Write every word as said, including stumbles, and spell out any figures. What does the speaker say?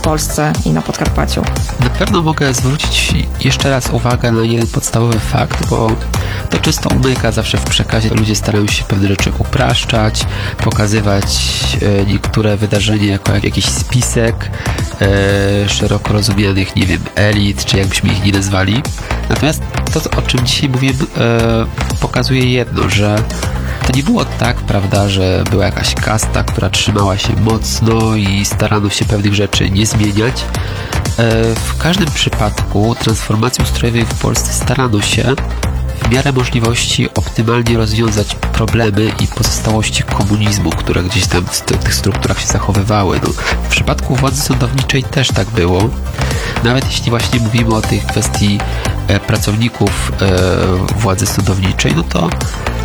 Polsce i na Podkarpaciu. Na pewno mogę zwrócić jeszcze raz uwagę na jeden podstawowy fakt, bo to czysto umyka zawsze w przekazie. Ludzie starają się pewne rzeczy upraszczać, pokazywać e, niektóre wydarzenia jako jakiś spisek e, szeroko rozumianych, nie wiem, elit, czy jakbyśmy ich nie nazwali. Natomiast to, o czym dzisiaj mówię, e, pokazuje jedno, że to nie było tak, prawda, że była jakaś kasta, która trzymała się mocno i starano się pewnych rzeczy nie zmieniać. W każdym przypadku transformacji ustrojowej w Polsce starano się w miarę możliwości optymalnie rozwiązać problemy i pozostałości komunizmu, które gdzieś tam w tych strukturach się zachowywały. No, w przypadku władzy sądowniczej też tak było. Nawet jeśli właśnie mówimy o tej kwestii pracowników władzy sądowniczej, no to